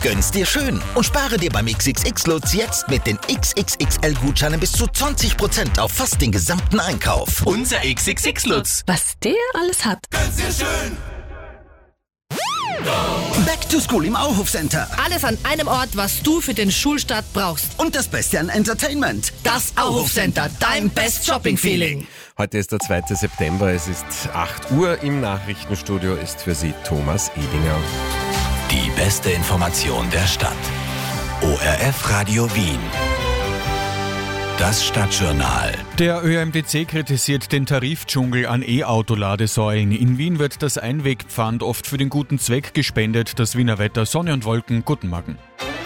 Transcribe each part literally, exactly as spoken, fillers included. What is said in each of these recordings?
Gönn's dir schön und spare dir beim X X X-Lutz jetzt mit den X X X L-Gutscheinen bis zu zwanzig Prozent auf fast den gesamten Einkauf. Unser X X X-Lutz. Was der alles hat. Gönn's dir schön. Back to School im Auhof Center. Alles an einem Ort, was du für den Schulstart brauchst. Und das Beste an Entertainment. Das Auhof Center, dein Best Shopping Feeling. Heute ist der zweite September, es ist acht Uhr. Im Nachrichtenstudio ist für Sie Thomas Edinger. Die beste Information der Stadt. O R F Radio Wien. Das Stadtjournal. Der Ö M T C kritisiert den Tarifdschungel an E-Auto-Ladesäulen. In Wien wird das Einwegpfand oft für den guten Zweck gespendet. Das Wiener Wetter, Sonne und Wolken. Guten Morgen.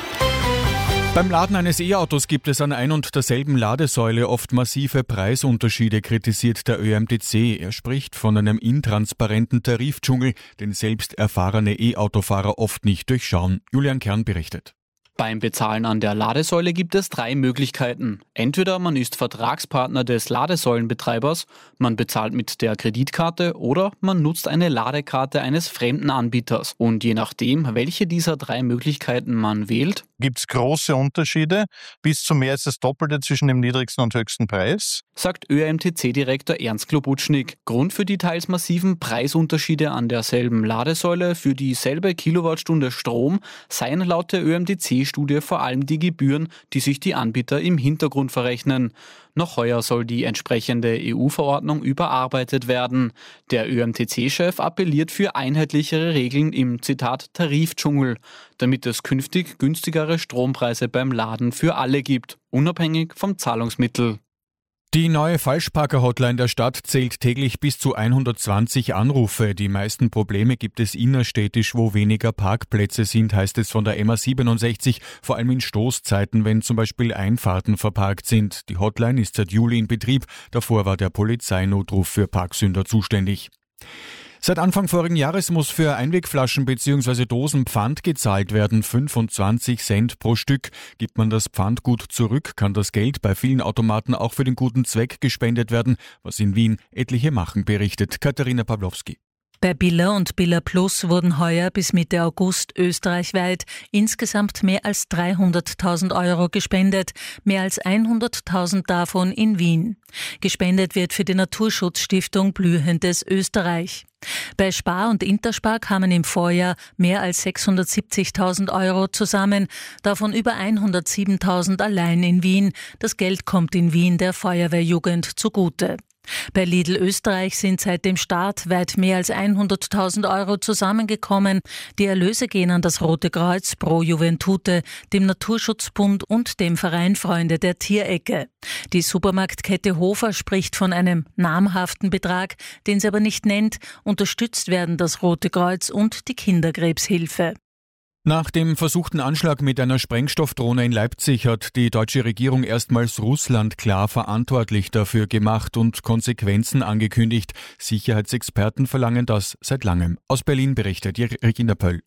Beim Laden eines E-Autos gibt es an ein und derselben Ladesäule oft massive Preisunterschiede, kritisiert der Ö M T C. Er spricht von einem intransparenten Tarifdschungel, den selbst erfahrene E-Autofahrer oft nicht durchschauen. Julian Kern berichtet. Beim Bezahlen an der Ladesäule gibt es drei Möglichkeiten. Entweder man ist Vertragspartner des Ladesäulenbetreibers, man bezahlt mit der Kreditkarte oder man nutzt eine Ladekarte eines fremden Anbieters. Und je nachdem, welche dieser drei Möglichkeiten man wählt, gibt es große Unterschiede, bis zu mehr als das Doppelte zwischen dem niedrigsten und höchsten Preis, sagt Ö M T C-Direktor Ernst Klobutschnig. Grund für die teils massiven Preisunterschiede an derselben Ladesäule für dieselbe Kilowattstunde Strom seien laut der Ö M T C-Studie vor allem die Gebühren, die sich die Anbieter im Hintergrund verrechnen. Noch heuer soll die entsprechende E U-Verordnung überarbeitet werden. Der Ö M T C-Chef appelliert für einheitlichere Regeln im, Zitat, Tarifdschungel, damit es künftig günstigere Strompreise beim Laden für alle gibt, unabhängig vom Zahlungsmittel. Die neue Falschparker-Hotline der Stadt zählt täglich bis zu hundertzwanzig Anrufe. Die meisten Probleme gibt es innerstädtisch, wo weniger Parkplätze sind, heißt es von der M A siebenundsechzig, vor allem in Stoßzeiten, wenn zum Beispiel Einfahrten verparkt sind. Die Hotline ist seit Juli in Betrieb, davor war der Polizeinotruf für Parksünder zuständig. Seit Anfang vorigen Jahres muss für Einwegflaschen bzw. Dosen Pfand gezahlt werden, fünfundzwanzig Cent pro Stück. Gibt man das Pfand gut zurück, kann das Geld bei vielen Automaten auch für den guten Zweck gespendet werden, was in Wien etliche machen, berichtet Katharina Pawlowski. Bei Billa und Billa Plus wurden heuer bis Mitte August österreichweit insgesamt mehr als dreihunderttausend Euro gespendet, mehr als hunderttausend davon in Wien. Gespendet wird für die Naturschutzstiftung Blühendes Österreich. Bei Spar und Interspar kamen im Vorjahr mehr als sechshundertsiebzigtausend Euro zusammen, davon über hundertsiebentausend allein in Wien. Das Geld kommt in Wien der Feuerwehrjugend zugute. Bei Lidl Österreich sind seit dem Start weit mehr als hunderttausend Euro zusammengekommen. Die Erlöse gehen an das Rote Kreuz, Pro Juventute, dem Naturschutzbund und dem Verein Freunde der Tierecke. Die Supermarktkette Hofer spricht von einem namhaften Betrag, den sie aber nicht nennt. Unterstützt werden das Rote Kreuz und die Kinderkrebshilfe. Nach dem versuchten Anschlag mit einer Sprengstoffdrohne in Leipzig hat die deutsche Regierung erstmals Russland klar verantwortlich dafür gemacht und Konsequenzen angekündigt. Sicherheitsexperten verlangen das seit langem. Aus Berlin berichtet Regina Pöll.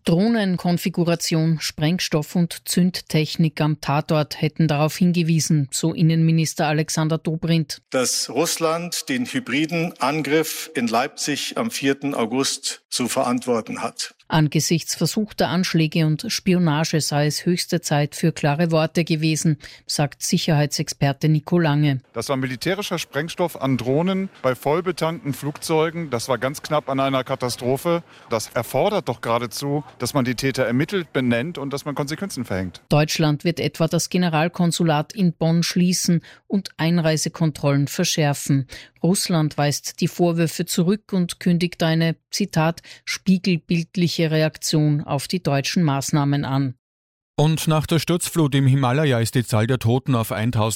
Drohnenkonfiguration, Sprengstoff und Zündtechnik am Tatort hätten darauf hingewiesen, so Innenminister Alexander Dobrindt. Dass Russland den hybriden Angriff in Leipzig am vierten August zu verantworten hat. Angesichts versuchter Anschläge und Spionage sei es höchste Zeit für klare Worte gewesen, sagt Sicherheitsexperte Nico Lange. Das war militärischer Sprengstoff an Drohnen bei vollbetankten Flugzeugen. Das war ganz knapp an einer Katastrophe. Das erfordert doch geradezu, dass man die Täter ermittelt, benennt und dass man Konsequenzen verhängt. Deutschland wird etwa das Generalkonsulat in Bonn schließen und Einreisekontrollen verschärfen. Russland weist die Vorwürfe zurück und kündigt eine, Zitat, spiegelbildliche Reaktion auf die deutschen Maßnahmen an. Und nach der Sturzflut im Himalaya ist die Zahl der Toten auf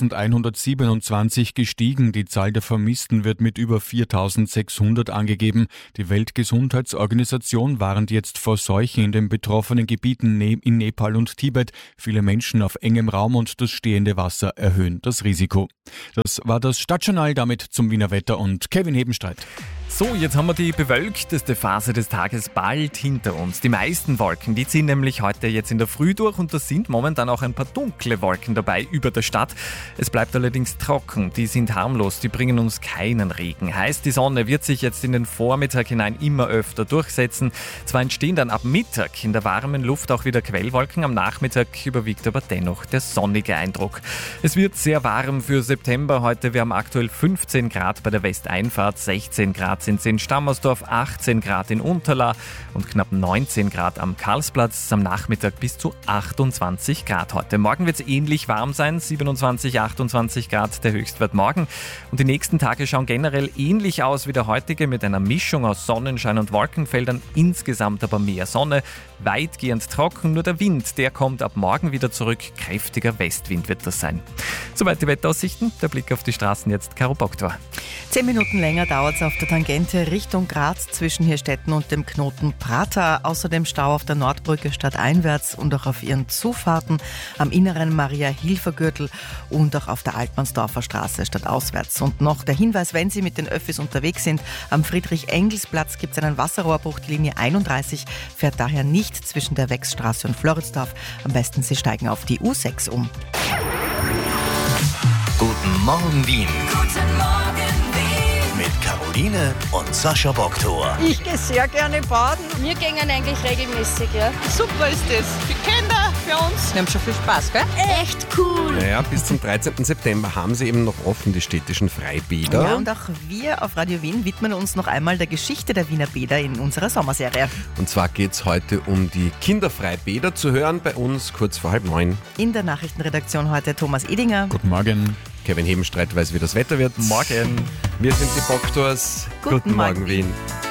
eintausendeinhundertsiebenundzwanzig gestiegen. Die Zahl der Vermissten wird mit über viertausendsechshundert angegeben. Die Weltgesundheitsorganisation warnt jetzt vor Seuchen in den betroffenen Gebieten in Nepal und Tibet. Viele Menschen auf engem Raum und das stehende Wasser erhöhen das Risiko. Das war das Stadtjournal, damit zum Wiener Wetter und Kevin Hebenstreit. So, jetzt haben wir die bewölkteste Phase des Tages bald hinter uns. Die meisten Wolken, die ziehen nämlich heute jetzt in der Früh durch und da sind momentan auch ein paar dunkle Wolken dabei über der Stadt. Es bleibt allerdings trocken, die sind harmlos, die bringen uns keinen Regen. Heißt, die Sonne wird sich jetzt in den Vormittag hinein immer öfter durchsetzen. Zwar entstehen dann ab Mittag in der warmen Luft auch wieder Quellwolken, am Nachmittag überwiegt aber dennoch der sonnige Eindruck. Es wird sehr warm für September heute. Wir haben aktuell fünfzehn Grad bei der Westeinfahrt, sechzehn Grad sind es in Stammersdorf, achtzehn Grad in Unterla und knapp neunzehn Grad am Karlsplatz. Am Nachmittag bis zu achtundzwanzig Grad heute. Morgen wird es ähnlich warm sein, siebenundzwanzig, achtundzwanzig Grad der Höchstwert morgen. Und die nächsten Tage schauen generell ähnlich aus wie der heutige mit einer Mischung aus Sonnenschein und Wolkenfeldern. Insgesamt aber mehr Sonne, weitgehend trocken. Nur der Wind, der kommt ab morgen wieder zurück. Kräftiger Westwind wird das sein. Soweit die Wetteraussichten. Der Blick auf die Straßen jetzt, Caro Boktor. Zehn Minuten länger dauert es auf der Tangente Richtung Graz zwischen Hirstetten und dem Knoten Prater. Außerdem Stau auf der Nordbrücke stadteinwärts und auch auf ihren Zufahrten am inneren Maria-Hilfer-Gürtel und auch auf der Altmannsdorfer Straße stadtauswärts. Und noch der Hinweis, wenn Sie mit den Öffis unterwegs sind, am Friedrich-Engels-Platz gibt es einen Wasserrohrbruch. Die Linie einunddreißig fährt daher nicht zwischen der Wechsstraße und Floridsdorf. Am besten Sie steigen auf die U sechs um. Guten Morgen Wien. Guten Morgen, Wien. Mit Caroline und Sascha Boktor. Ich gehe sehr gerne baden. Wir gehen eigentlich regelmäßig, ja. Super ist das. Die Kinder für uns. Wir haben schon viel Spaß, gell? Echt cool. Naja, bis zum dreizehnten September haben sie eben noch offen, die städtischen Freibäder. Ja, und auch wir auf Radio Wien widmen uns noch einmal der Geschichte der Wiener Bäder in unserer Sommerserie. Und zwar geht es heute um die Kinderfreibäder, zu hören bei uns kurz vor halb neun. In der Nachrichtenredaktion heute Thomas Edinger. Guten Morgen. Kevin Hebenstreit weiß, wie das Wetter wird. Morgen. Wir sind die Boktors. Guten, Guten Morgen, Morgen Wien.